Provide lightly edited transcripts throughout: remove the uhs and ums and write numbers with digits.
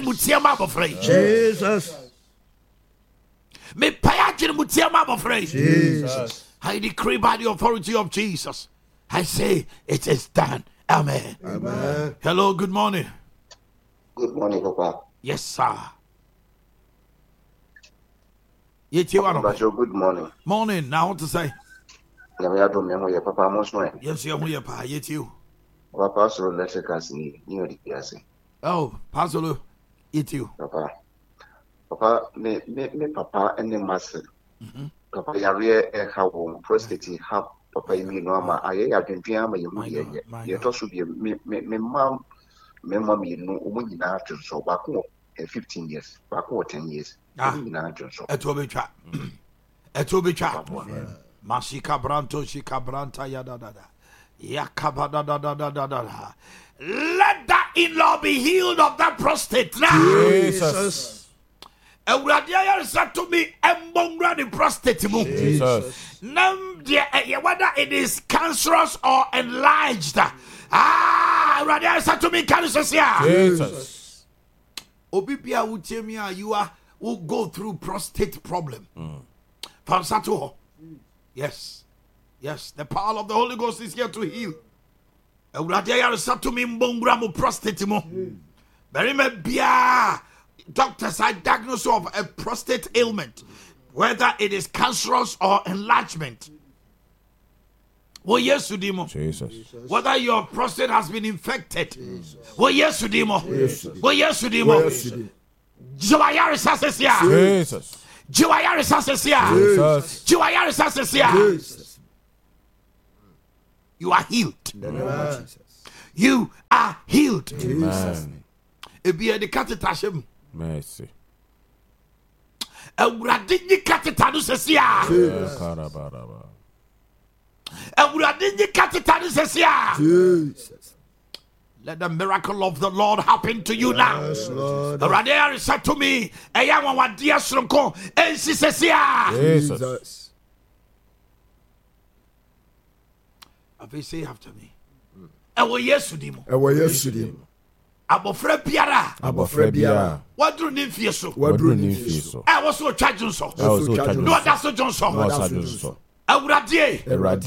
mutiama bofrei. Jesus. Me payajin mutiama bofrei. Jesus. I decree by the authority of Jesus. I say it is done. Amen. Amen. Hello, good morning. Good morning, Papa. Yes, sir. Good morning. Morning. Now what to say? Papa, yes, you're pa. Yet you. Papa, so let's see. Oh, Pastor, yet you. Papa, me papa and the master. Papa, Yaria, how prostate have Papa, you know, I can piano, you told to be me, mom, me, mommy, no woman after so back 15 years, back 10 years. Etobicha. Etobicha. Masika branto shika branta yada da da. Yakabada da da da da da. Let that in-law be healed of that prostate now. Jesus. Ewuradia said to me, "Embongra the prostate." Jesus. Whether it is cancerous or enlarged. Ewuradia said to me, "Cancerous." Jesus. Obibia wutemia, you will go through prostate problem. From Satuho. Yes. Yes. The power of the Holy Ghost is here to heal. Ewuradia said to me, "Mbongra mo prostate mo." Very bia. Doctors are diagnosed of a prostate ailment, whether it is cancerous or enlargement. Well, yes, Sudimo. Jesus. Whether your prostate has been infected. Well, yes, Sudimo. Well, yes, Sudimo. Jiwayari sasesia. Jesus. Jiwayari sasesia. Jesus. Jiwayari sasesia. You are healed. You are healed. Amen. Ebi the catheter. Mercy. Ewurade catheter no sesia. Ewurade catheter no sesia. Jesus. Let the miracle of the Lord happen to you now. Yes, Lord. Ewurade said to me, "Eya wawade asronko ensi sesia." Jesus. Have say after me. Ewo Yesu dimo. Ewo Yesu dimo. Abofra biara. Wadru ni mfie so. E wo so twadun so. No da so jonso. Awurade.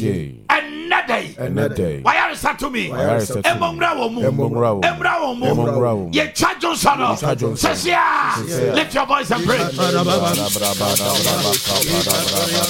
Enedai. Why are you to me? Emongra wo mu. Ye twadun so no. Sesia. Lift your voice and pray.